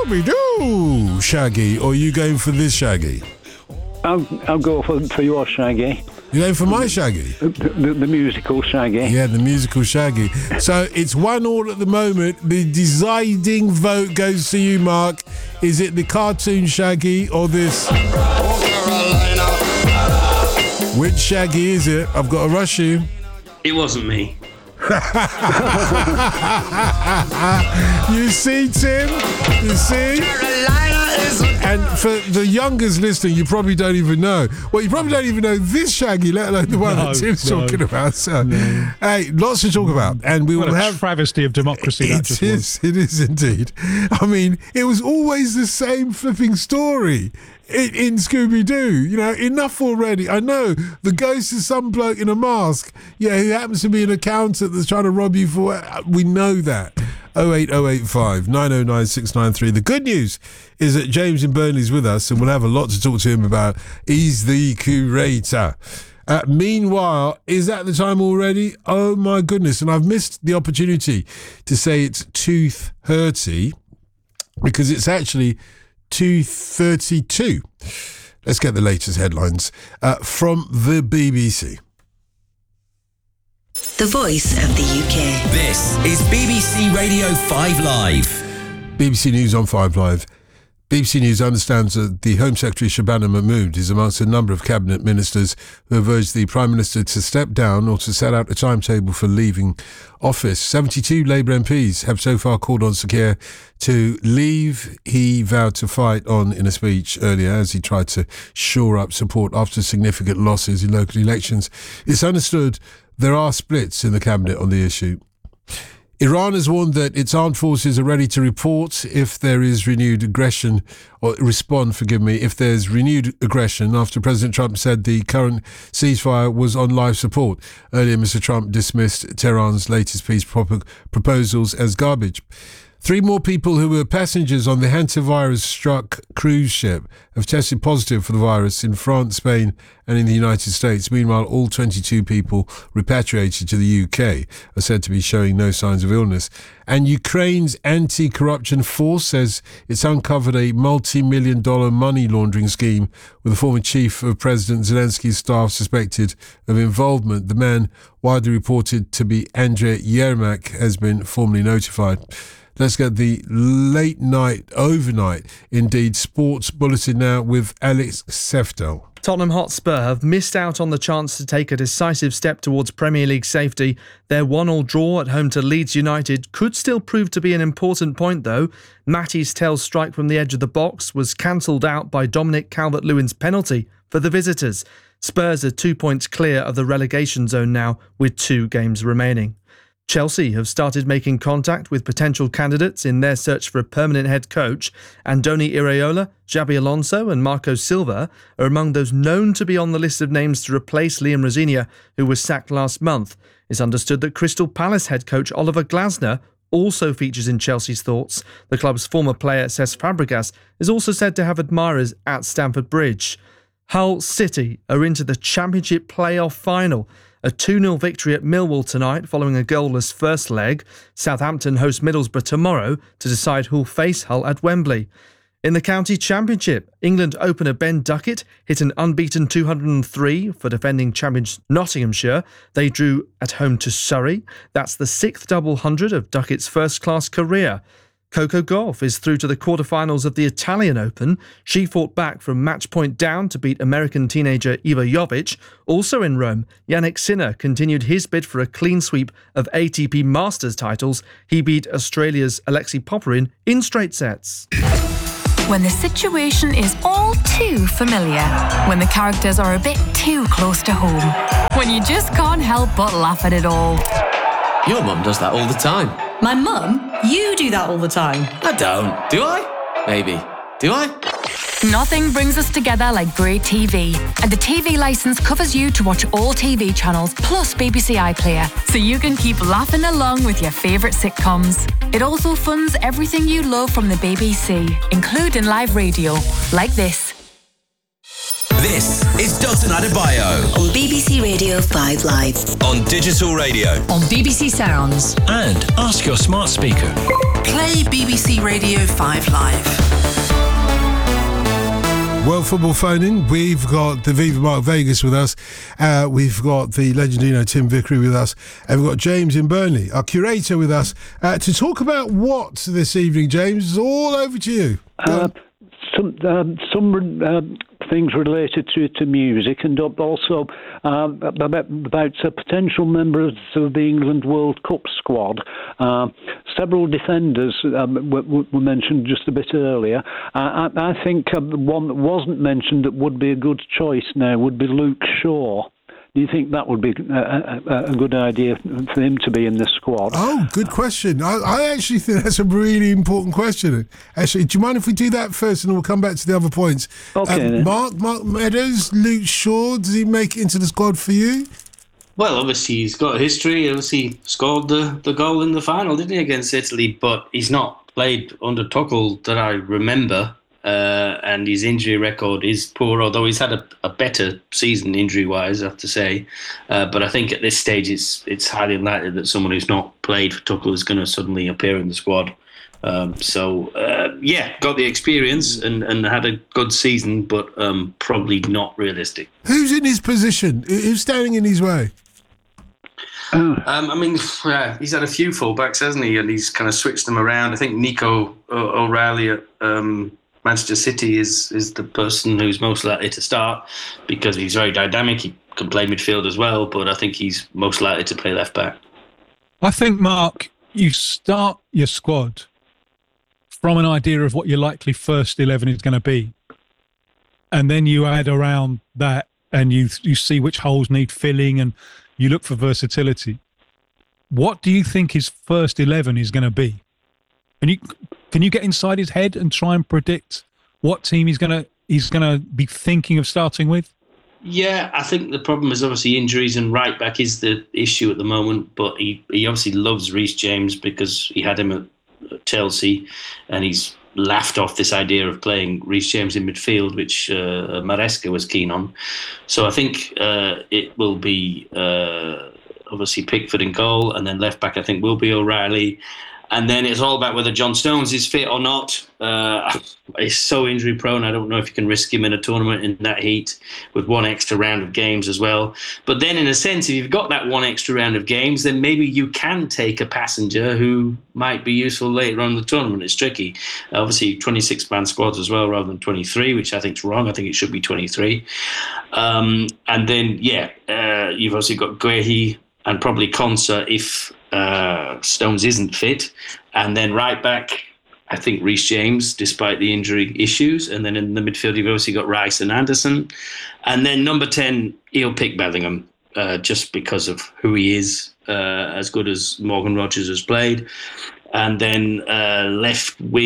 Scooby-Doo, Shaggy, or are you going for this Shaggy? I'll go for your Shaggy. You're going for my Shaggy? The musical Shaggy. Yeah, the musical Shaggy. So it's 1-1 at the moment. The deciding vote goes to you, Mark. Is it the cartoon Shaggy or this? Which Shaggy is it? I've got to rush you. It wasn't me. You see, Tim? You see? And for the youngest listening, you probably don't even know. Well, you probably don't even know this Shaggy, let alone the one that Tim's talking about. So, hey, lots to talk about. And we will have... travesty of democracy that just was. It is indeed. I mean, it was always the same flipping story in Scooby-Doo. You know, enough already. I know the ghost is some bloke in a mask, who happens to be an accountant that's trying to rob you for... We know that. 08085 909 693. The good news is that James in Burnley's with us, and we'll have a lot to talk to him about. He's the curator. Meanwhile, is that the time already? Oh my goodness. And I've missed the opportunity to say it's 2:30 because it's actually 2:32. Let's get the latest headlines from the BBC. The voice of the UK. This is BBC Radio 5 Live. BBC News on 5 Live. BBC News understands that the Home Secretary Shabana Mahmood is amongst a number of cabinet ministers who have urged the Prime Minister to step down or to set out a timetable for leaving office. 72 Labour MPs have so far called on Sakir to leave. He vowed to fight on in a speech earlier as he tried to shore up support after significant losses in local elections. It's understood there are splits in the cabinet on the issue. Iran has warned that its armed forces are ready to report if there is renewed aggression, or respond, if there's renewed aggression after President Trump said the current ceasefire was on life support. Earlier, Mr. Trump dismissed Tehran's latest peace proposals as garbage. 3 more people who were passengers on the hantavirus-struck cruise ship have tested positive for the virus in France, Spain and in the United States. Meanwhile, all 22 people repatriated to the UK are said to be showing no signs of illness. And Ukraine's anti-corruption force says it's uncovered a multi-million-dollar money laundering scheme with the former chief of President Zelensky's staff suspected of involvement. The man, widely reported to be Andrei Yermak, has been formally notified. Let's get the overnight, sports bulletin now with Alex Seftel. Tottenham Hotspur have missed out on the chance to take a decisive step towards Premier League safety. Their 1-1 draw at home to Leeds United could still prove to be an important point, though. Matty's tail strike from the edge of the box was cancelled out by Dominic Calvert-Lewin's penalty for the visitors. Spurs are 2 points clear of the relegation zone now, with 2 games remaining. Chelsea have started making contact with potential candidates in their search for a permanent head coach. Andoni Iraola, Xabi Alonso and Marco Silva are among those known to be on the list of names to replace Liam Rosenior, who was sacked last month. It's understood that Crystal Palace head coach Oliver Glasner also features in Chelsea's thoughts. The club's former player Cesc Fabregas is also said to have admirers at Stamford Bridge. Hull City are into the Championship playoff final. A 2-0 victory at Millwall tonight following a goalless first leg. Southampton host Middlesbrough tomorrow to decide who'll face Hull at Wembley. In the County Championship, England opener Ben Duckett hit an unbeaten 203 for defending champions Nottinghamshire. They drew at home to Surrey. That's the 6th double hundred of Duckett's first-class career. Coco Gauff is through to the quarterfinals of the Italian Open. She fought back from match point down to beat American teenager Iva Jovic. Also in Rome, Yannick Sinner continued his bid for a clean sweep of ATP Masters titles. He beat Australia's Alexei Popyrin in straight sets. When the situation is all too familiar, when the characters are a bit too close to home, when you just can't help but laugh at it all. Your mum does that all the time. My mum? You do that all the time. I don't. Do I? Maybe. Do I? Nothing brings us together like Grey TV. And the TV licence covers you to watch all TV channels plus BBC iPlayer, so you can keep laughing along with your favourite sitcoms. It also funds everything you love from the BBC, including live radio, like this. This is Dalton Adebayo on BBC Radio 5 Live. on digital radio. On BBC Sounds. And ask your smart speaker. Play BBC Radio 5 Live. Well, football phoning. We've got the Viva Mark Vegas with us. We've got the Legendino Tim Vickery with us. And we've got James in Burnley, our curator, with us to talk about what this evening, James? It's all over to you. Some things related to music, and also about potential members of the England World Cup squad. Several defenders were mentioned just a bit earlier. I think one that wasn't mentioned that would be a good choice now would be Luke Shaw. Do you think that would be a good idea for him to be in this squad? Oh, good question. I actually think that's a really important question. Actually, do you mind if we do that first and then we'll come back to the other points? Okay. Mark Meadows, Luke Shaw, does he make it into the squad for you? Well, obviously he's got a history. Obviously scored the goal in the final, didn't he, against Italy? But he's not played under Tuchel that I remember. And his injury record is poor, although he's had a better season injury-wise, I have to say. But I think at this stage it's highly unlikely that someone who's not played for Tuchel is going to suddenly appear in the squad. Got the experience and had a good season, but probably not realistic. Who's in his position? Who's standing in his way? He's had a few fullbacks, hasn't he? And he's kind of switched them around. I think Nico O'Reilly at Manchester City is the person who's most likely to start because he's very dynamic. He can play midfield as well, but I think he's most likely to play left back. I think, Mark, you start your squad from an idea of what your likely first 11 is going to be. And then you add around that and you see which holes need filling and you look for versatility. What do you think his first 11 is going to be? Can you get inside his head and try and predict what team he's gonna be thinking of starting with? Yeah, I think the problem is obviously injuries, and right back is the issue at the moment. But he obviously loves Reece James because he had him at Chelsea, and he's laughed off this idea of playing Reece James in midfield, which Maresca was keen on. So I think it will be obviously Pickford in goal, and then left back I think will be O'Reilly. And then it's all about whether John Stones is fit or not. He's so injury prone. I don't know if you can risk him in a tournament in that heat with one extra round of games as well. But then in a sense, if you've got that one extra round of games, then maybe you can take a passenger who might be useful later on in the tournament. It's tricky. Obviously, 26-man squads as well rather than 23, which I think is wrong. I think it should be 23. And then, you've obviously got Guehi and probably Konsa if Stones isn't fit. And then right back, I think Reece James, despite the injury issues. And then in the midfield, you've obviously got Rice and Anderson. And then number 10, he'll pick Bellingham just because of who he is, as good as Morgan Rogers has played. And then left wing.